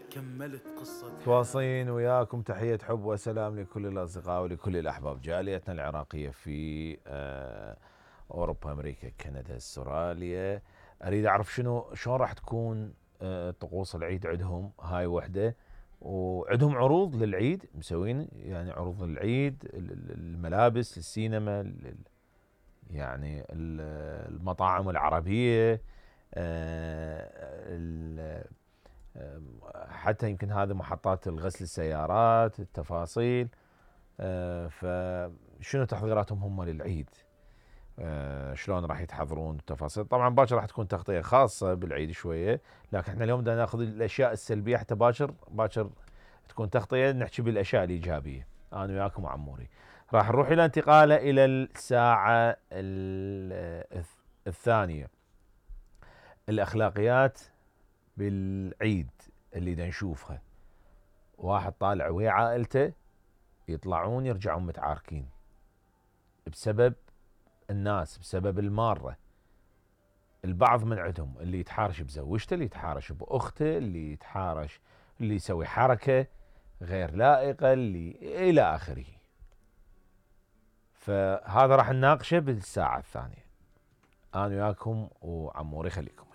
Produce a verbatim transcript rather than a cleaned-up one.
كملت قصة تواصلين وياكم تحية حب وسلام لكل الأصدقاء ولكل الأحباب. جاليتنا العراقية في آه، أوروبا، أمريكا، كندا، استراليا. أريد أعرف شنو شلون راح تكون آه، طقوس العيد عندهم. هاي وحدة. وعندهم عروض للعيد مسوين، يعني عروض للعيد، الملابس، السينما، يعني المطاعم العربية، آه، حتى يمكن هذا محطات الغسل السيارات، التفاصيل. آه، فشنو تحضيراتهم هم للعيد؟ آه، شلون راح يتحضرون التفاصيل؟ طبعا باكر راح تكون تغطية خاصة بالعيد شوية، لكن احنا اليوم بدنا ناخذ الاشياء السلبية حتى باكر باكر تكون تغطية نحكي بالاشياء الايجابية. انا وياكم وعموري راح نروح الى انتقاله الى الساعة الثانية، الاخلاقيات بالعيد اللي دا نشوفها. واحد طالع ويا عائلته يطلعون يرجعون متعاركين بسبب الناس، بسبب المارة. البعض من عندهم اللي يتحارش بزوجته، اللي يتحارش باخته، اللي يتحارش، اللي يسوي حركة غير لائقة، اللي الى اخره. فهذا راح نناقشه بالساعة الثانية. انا وياكم وعموري، خليكم.